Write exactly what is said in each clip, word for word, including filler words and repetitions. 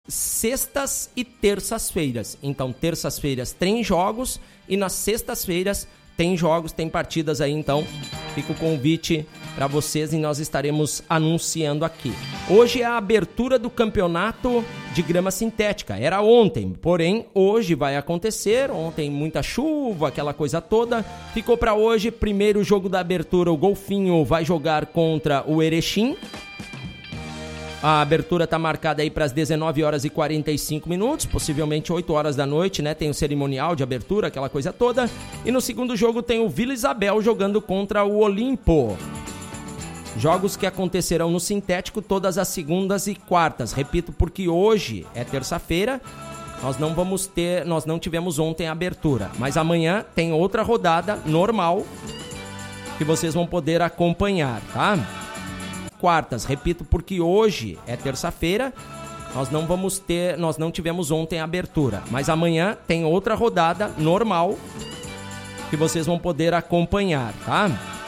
sextas e terças-feiras. Então, terças-feiras tem jogos e nas sextas-feiras tem jogos, tem partidas aí. Então, fica o convite para vocês e nós estaremos anunciando aqui. Hoje é a abertura do campeonato de grama sintética. Era ontem, porém hoje vai acontecer. Ontem muita chuva, aquela coisa toda. Ficou para hoje, primeiro jogo da abertura, o Golfinho vai jogar contra o Erechim. A abertura está marcada aí para as dezenove horas e quarenta e cinco minutos, possivelmente oito horas da noite, né? Tem o cerimonial de abertura, aquela coisa toda. E no segundo jogo tem o Vila Isabel jogando contra o Olimpo. Jogos que acontecerão no sintético todas as segundas e quartas. Repito, porque hoje é terça-feira, nós não vamos ter, nós não tivemos ontem a abertura, mas amanhã tem outra rodada normal que vocês vão poder acompanhar, tá? Quartas, repito, porque hoje é terça-feira, nós não vamos ter, nós não tivemos ontem a abertura, mas amanhã tem outra rodada normal que vocês vão poder acompanhar, tá?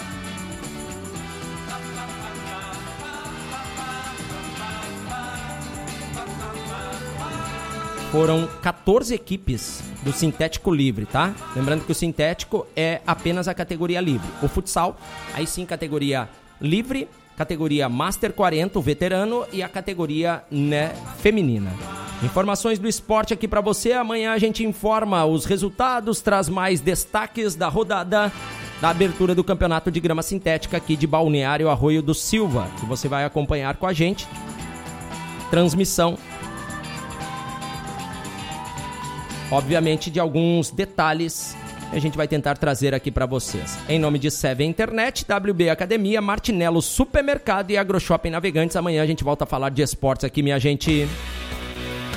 Foram catorze equipes do sintético livre, tá? Lembrando que o sintético é apenas a categoria livre. O futsal, aí sim, categoria livre, categoria Master quarenta, o veterano, e a categoria, né, feminina. Informações do esporte aqui para você. Amanhã a gente informa os resultados, traz mais destaques da rodada da abertura do campeonato de grama sintética aqui de Balneário Arroio do Silva, que você vai acompanhar com a gente. Transmissão, obviamente, de alguns detalhes a gente vai tentar trazer aqui para vocês. Em nome de Seven Internet, W B Academia, Martinello Supermercado e AgroShopping Navegantes. Amanhã a gente volta a falar de esportes aqui, minha gente.